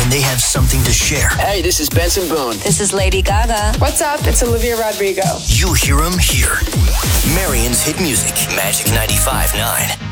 when they have something to share. Hey, this is Benson Boone. This is Lady Gaga. What's up? It's Olivia Rodrigo. You hear them here. Marion's Hit Music, Magic 95.9.